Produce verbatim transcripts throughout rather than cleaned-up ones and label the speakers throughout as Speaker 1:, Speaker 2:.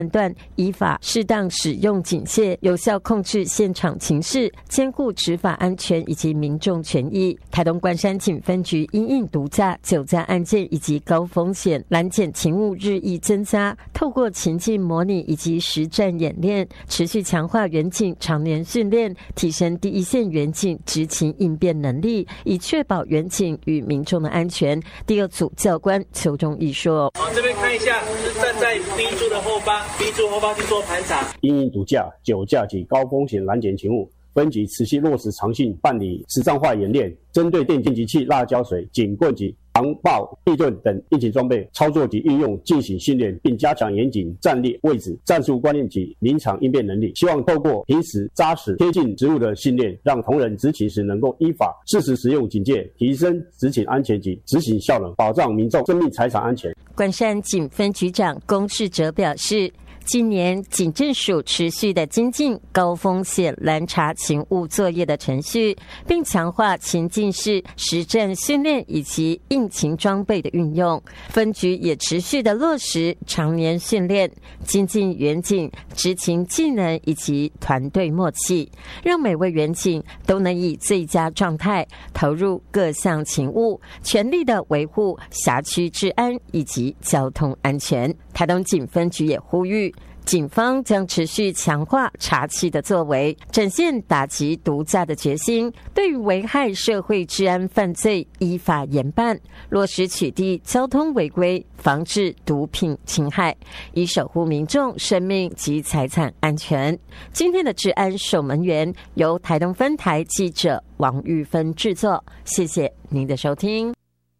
Speaker 1: 判断，依法适当使用警械，有效控制现场情势，兼顾执法安全以及民众权益。台东关山警分局因应毒驾、酒驾案件以及高风险拦检勤务日益增加，透过情境模拟以及实战演练，持续强化员警常年训练，提升第一线员警执勤应变能力，以确保员警与民众的安全。第二组教官邱忠义说：“
Speaker 2: 好，这边看一下，是站在 B 柱的后方 ，B 柱后方去做盘查。
Speaker 3: 因应毒驾、酒驾及高风险拦检勤务，分局持续落实常性办理实战化演练，针对电竞机器、辣椒水、警棍及防爆、地盾等应急装备操作及运用进行训练，并加强严谨战略位置、战术观念及临场应变能力。希望透过平时扎实贴近职务的训练，让同仁执勤时能够依法适时使用警戒，提升执勤安全及执行效能，保障民众生命财产安全。”
Speaker 1: 关山警分局长龚世哲表示，今年警政署持续的精进高风险拦查勤务作业的程序，并强化情境式实战训练以及应勤装备的运用。分局也持续的落实常年训练，精进员警执勤技能以及团队默契，让每位员警都能以最佳状态投入各项勤务，全力的维护辖区治安以及交通安全。台东警分局也呼吁，警方将持续强化查缉的作为，展现打击毒驾的决心，对于危害社会治安犯罪依法严办，落实取缔交通违规，防治毒品侵害，以守护民众生命及财产安全。今天的治安守门员由台东分台记者王玉芬制作，谢谢您的收听。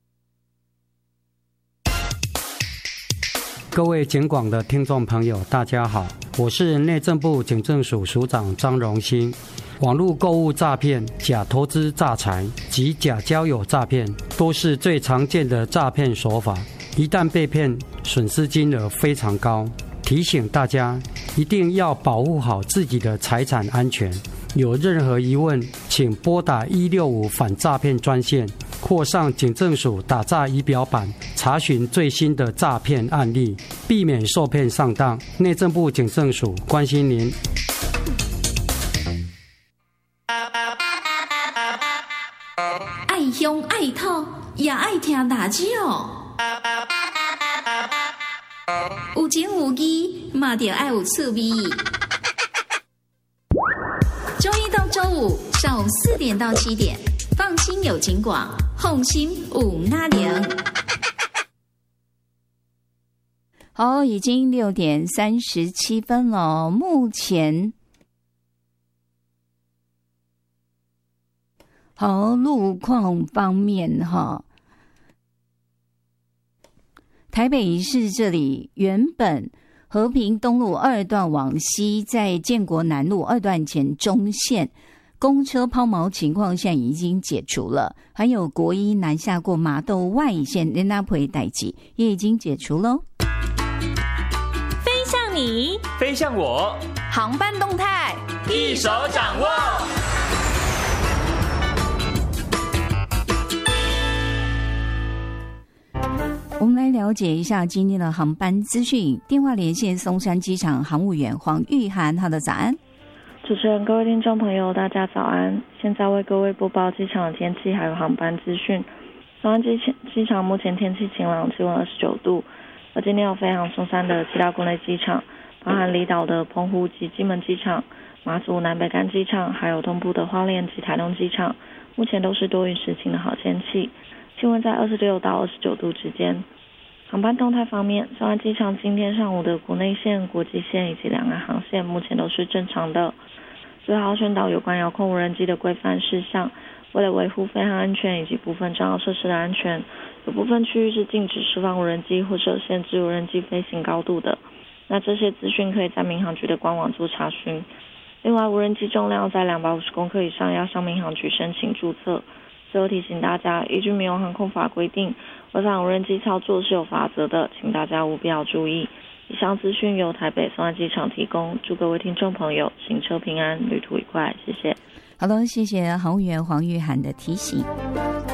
Speaker 4: 各位警广的听众朋友，大家好，我是内政部警政署署长张荣兴。网络购物诈骗、假投资诈财及假交友诈骗都是最常见的诈骗手法，一旦被骗，损失金额非常高。提醒大家一定要保护好自己的财产安全，有任何疑问请拨打一六五反诈骗专线，或上警政署打诈仪表板查询最新的诈骗案例，避免受骗上当。内政部警政署关心您。
Speaker 5: 爱乡爱土也爱听大招，有情有义嘛就爱有趣味。周一到周五上午四点到七点，放心有警广，放心有那零。
Speaker 6: 好，已经六点三十七分了。目前，好，路况方面哈，台北市这里原本和平东路二段往西，在建国南路二段前中线公车抛锚情况现在已经解除了，还有国一南下过麻豆外线连那培代志也已经解除喽。
Speaker 7: 飞向你，
Speaker 2: 飞向我，
Speaker 7: 航班动态
Speaker 2: 一手掌握。
Speaker 6: 我们来了解一下今天的航班资讯。电话连线松山机场航务员黄玉涵，他的早安。
Speaker 8: 主持人、各位听众朋友，大家早安！现在为各位播报机场的天气还有航班资讯。松山机机场目前天气晴朗，气温二十九度。而今天有飞航松山的其他国内机场，包含离岛的澎湖及金门机场、马祖南北干机场，还有东部的花莲及台东机场，目前都是多云时晴的好天气，气温在二十六到二十九度之间。航班动态方面，松山机场今天上午的国内线、国际线以及两岸航线目前都是正常的。最后要宣导有关遥控无人机的规范事项，为了维护飞航安全以及部分重要设施的安全，有部分区域是禁止释放无人机或者限制无人机飞行高度的。那这些资讯可以在民航局的官网做查询。另外，无人机重量在两百五十公克以上要向民航局申请注册。最后提醒大家，依据民用航空法规定，违反无人机操作是有罚则的，请大家务必要注意。以上资讯由台北松山机场提供，祝各位听众朋友行车平安，旅途愉快，谢谢。
Speaker 6: 好了，谢谢航务员黄玉涵的提醒。